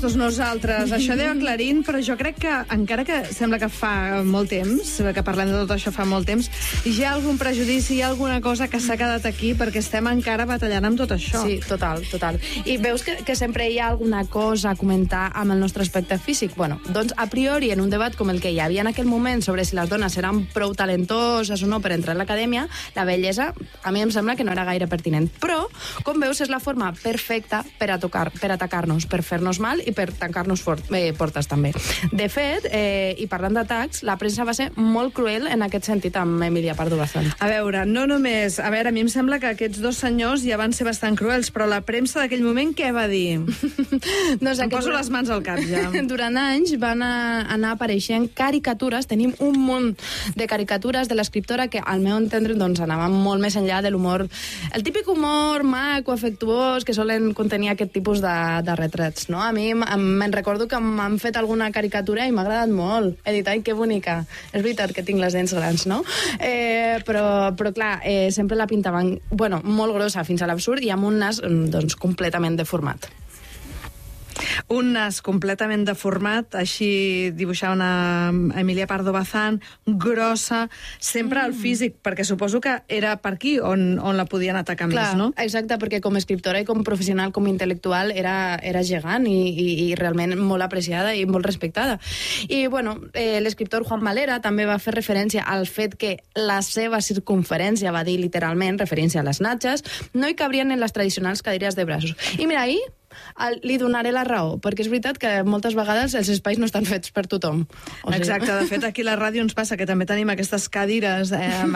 Tots nosaltres. Això deu aclarint, però jo crec que, encara que sembla que fa molt temps, que parlem de tot això fa molt temps, hi ha algun prejudici, hi ha alguna cosa que s'ha quedat aquí perquè estem encara batallant amb tot això. Sí, total. I veus que sempre hi ha alguna cosa a comentar amb el nostre aspecte físic? Bueno, doncs a priori, en un debat com el que hi havia en aquell moment sobre si les dones eren prou talentoses o no per entrar a l'acadèmia, la bellesa a mi em sembla que no era gaire pertinent. Però, com veus, és la forma perfecta per atacar-nos, per fer-nos mal i per tancar-nos portes també. De fet, i parlant d'atacs, la premsa va ser molt cruel en aquest sentit amb Emilia Pardo Bazán. A veure, no només... A veure, a mi em sembla que aquests dos senyors ja van ser bastant cruels, però la premsa d'aquell moment què va dir? Doncs em poso les mans al cap, ja. Durant anys van anar apareixent caricatures, tenim un munt de caricatures de l'escriptora que, al meu entendre, doncs, anaven molt més enllà de l'humor, el típic humor maco, afectuós, que solen contenir aquest tipus de retrats, no? A mi me'n recordo que m'han fet alguna caricatura i m'ha agradat molt. He dit, ai, que bonica. És veritat que tinc les dents grans, no? Però clar, sempre la pintaven, bueno, molt grossa, fins a l'absurd, i amb un nas, doncs, completament deformat. Un nas completament deformat, així dibuixava una Emilia Pardo Bazán, grossa, sempre al físic, perquè suposo que era per aquí on la podien atacar més, no? Exacte, perquè com a escriptora i com professional, com intel·lectual, era gegant i realment molt apreciada i molt respectada. I, bueno, l'escriptor Juan Valera també va fer referència al fet que la seva circunferència, va dir literalment, referència a les natges, no hi cabrien en les tradicionals cadires de braços. I mira, ahir li donaré la raó, perquè és veritat que moltes vegades els espais no estan fets per tothom. Exacte, de fet aquí a la ràdio ens passa que també tenim aquestes cadires amb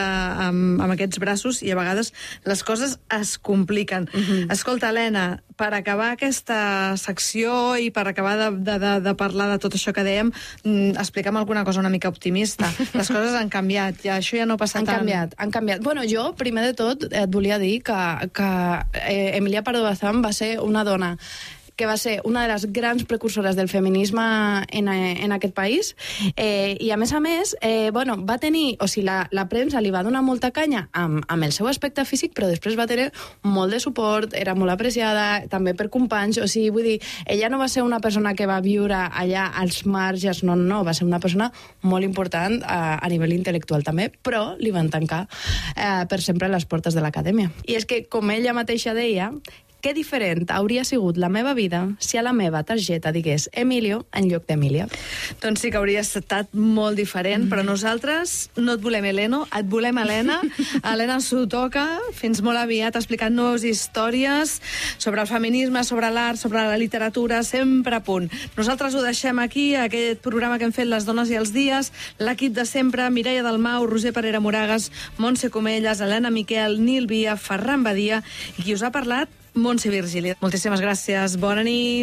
aquests braços i a vegades les coses es compliquen. Escolta, Helena, per acabar aquesta secció i per acabar de parlar de tot això que dèiem, explica'm alguna cosa una mica optimista. Les coses han canviat, ja això ja no passa tant. Han canviat. Bueno, jo, primer de tot, et volia dir que Emilia Pardo Bazán va ser una dona que va ser una de les grans precursores del feminisme en aquest país, i a més, bueno, va tenir, o sigui, la premsa li va donar molta canya amb el seu aspecte físic, però després va tenir molt de suport, era molt apreciada, també per companys, o sigui, vull dir, ella no va ser una persona que va viure allà als marges, no, va ser una persona molt important a nivell intel·lectual també, però li van tancar per sempre les portes de l'acadèmia. I és que, com ella mateixa deia, que diferent hauria sigut la meva vida si a la meva targeta digués Emilio en lloc d'Emília. Doncs sí que hauria estat molt diferent, però nosaltres no et volem Heleno, et volem Helena. Helena Sotoca, fins molt aviat, explicant-nos històries sobre el feminisme, sobre l'art, sobre la literatura, sempre a punt. Nosaltres ho deixem aquí, aquest programa que hem fet Les dones i els dies, l'equip de sempre, Mireia Dalmau, Roser Parera Moragas, Montse Comelles, Helena Miquel, Nil Via, Ferran Badia, i qui us ha parlat, Montse Virgili. Moltíssimes gràcies, bona nit.